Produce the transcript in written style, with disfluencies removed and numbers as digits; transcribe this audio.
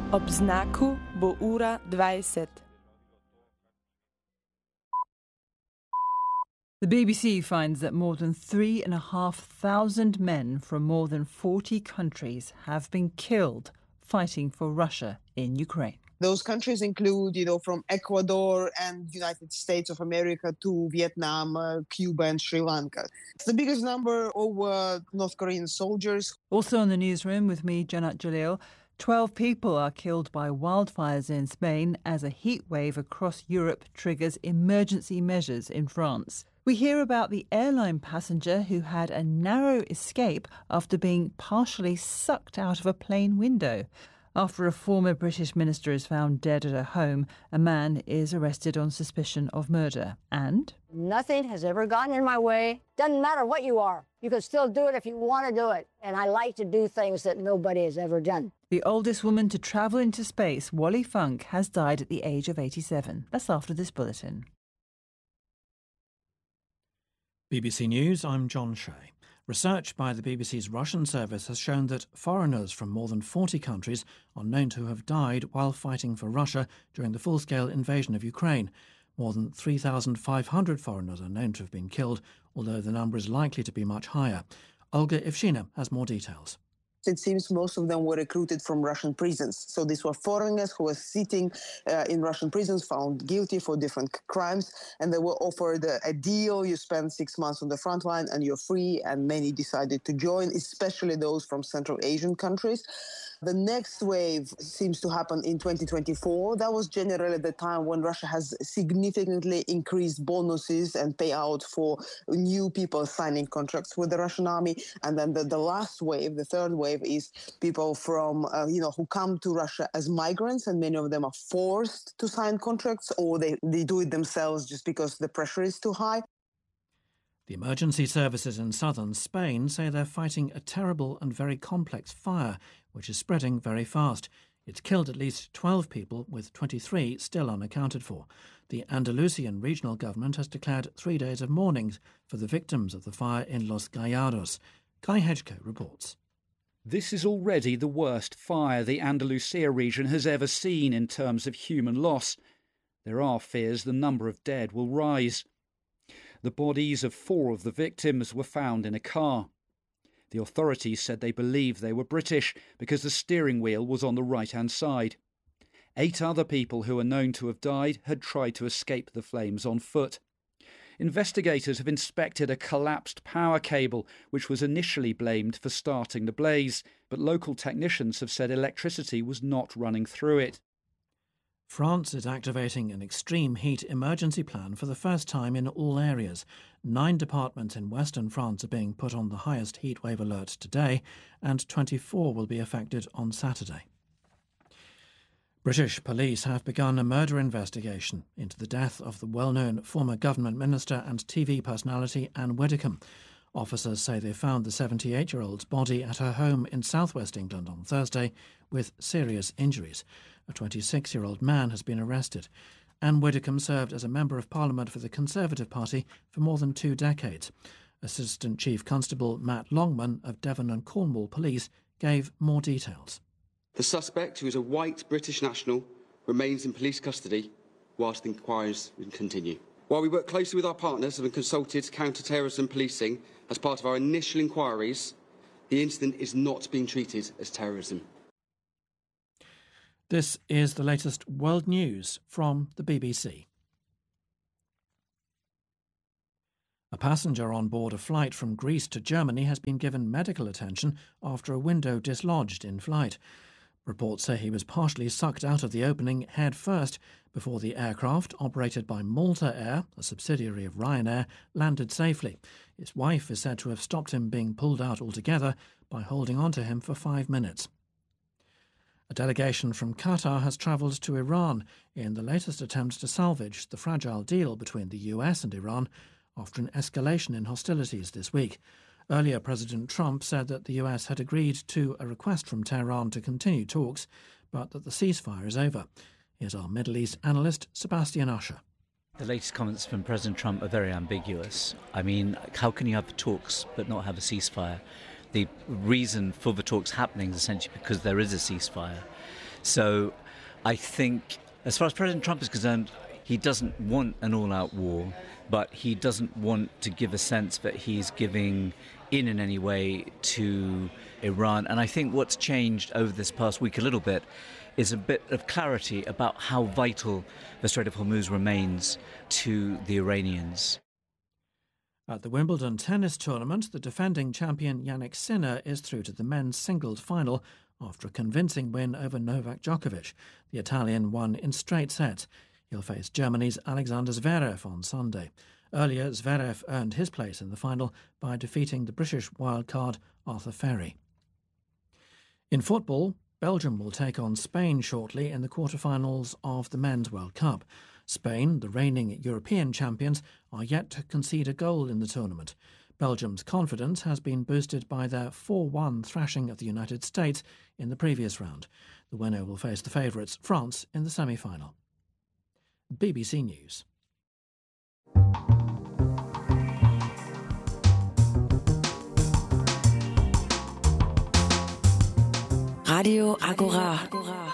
Ob znaku bo ura 20. The BBC finds that more than 3,500 men from more than 40 countries have been killed fighting for Russia in Ukraine. Those countries include, from Ecuador and United States of America to Vietnam, Cuba and Sri Lanka. It's the biggest number of North Korean soldiers. Also in the newsroom with me, Janat Jalil, 12 people are killed by wildfires in Spain as a heat wave across Europe triggers emergency measures in France. We hear about the airline passenger who had a narrow escape after being partially sucked out of a plane window. After a former British minister is found dead at her home, a man is arrested on suspicion of murder. And nothing has ever gotten in my way. Doesn't matter what you are. You can still do it if you want to do it. And I like to do things that nobody has ever done. The oldest woman to travel into space, Wally Funk, has died at the age of 87. That's after this bulletin. BBC News, I'm John Shea. Research by the BBC's Russian service has shown that foreigners from more than 40 countries are known to have died while fighting for Russia during the full-scale invasion of Ukraine. More than 3,500 foreigners are known to have been killed, although the number is likely to be much higher. Olga Ivshina has more details. It seems most of them were recruited from Russian prisons. So these were foreigners who were sitting in Russian prisons, found guilty for different crimes, and they were offered a deal. You spend 6 months on the front line and you're free, and many decided to join, especially those from Central Asian countries. The next wave seems to happen in 2024. That was generally the time when Russia has significantly increased bonuses and payout for new people signing contracts with the Russian army. And then the last wave, the third wave, is people from, who come to Russia as migrants, and many of them are forced to sign contracts, or they do it themselves just because the pressure is too high. The emergency services in southern Spain say they're fighting a terrible and very complex fire, which is spreading very fast. It's killed at least 12 people, with 23 still unaccounted for. The Andalusian regional government has declared 3 days of mourning for the victims of the fire in Los Gallados. Guy Hedgecoe reports. This is already the worst fire the Andalusia region has ever seen in terms of human loss. There are fears the number of dead will rise. The bodies of 4 of the victims were found in a car. The authorities said they believed they were British because the steering wheel was on the right-hand side. 8 other people who are known to have died had tried to escape the flames on foot. Investigators have inspected a collapsed power cable, which was initially blamed for starting the blaze, but local technicians have said electricity was not running through it. France is activating an extreme heat emergency plan for the first time in all areas. 9 departments in western France are being put on the highest heatwave alert today, and 24 will be affected on Saturday. British police have begun a murder investigation into the death of the well-known former government minister and TV personality Anne Widdecombe. Officers say they found the 78-year-old's body at her home in southwest England on Thursday with serious injuries. A 26-year-old man has been arrested. Anne Widdecombe served as a Member of Parliament for the Conservative Party for more than 2 decades. Assistant Chief Constable Matt Longman of Devon and Cornwall Police gave more details. The suspect, who is a white British national, remains in police custody whilst the inquiries continue. While we work closely with our partners and have consulted counter-terrorism policing as part of our initial inquiries, the incident is not being treated as terrorism. This is the latest world news from the BBC. A passenger on board a flight from Greece to Germany has been given medical attention after a window dislodged in flight. Reports say he was partially sucked out of the opening head first before the aircraft, operated by Malta Air, a subsidiary of Ryanair, landed safely. His wife is said to have stopped him being pulled out altogether by holding on to him for 5 minutes. A delegation from Qatar has travelled to Iran in the latest attempt to salvage the fragile deal between the US and Iran after an escalation in hostilities this week. Earlier, President Trump said that the US had agreed to a request from Tehran to continue talks, but that the ceasefire is over. Here's our Middle East analyst, Sebastian Usher. The latest comments from President Trump are very ambiguous. I mean, how can you have talks but not have a ceasefire? The reason for the talks happening is essentially because there is a ceasefire. So I think, as far as President Trump is concerned, he doesn't want an all-out war, but he doesn't want to give a sense that he's giving in any way to Iran. And I think what's changed over this past week a little bit is a bit of clarity about how vital the Strait of Hormuz remains to the Iranians. At the Wimbledon tennis tournament, the defending champion Jannik Sinner is through to the men's singles final after a convincing win over Novak Djokovic. The Italian won in straight sets. He'll face Germany's Alexander Zverev on Sunday. Earlier, Zverev earned his place in the final by defeating the British wildcard Arthur Ferry. In football, Belgium will take on Spain shortly in the quarter-finals of the Men's World Cup. Spain, the reigning European champions, are yet to concede a goal in the tournament. Belgium's confidence has been boosted by their 4-1 thrashing of the United States in the previous round. The winner will face the favourites, France, in the semi-final. BBC News. Radio Agora.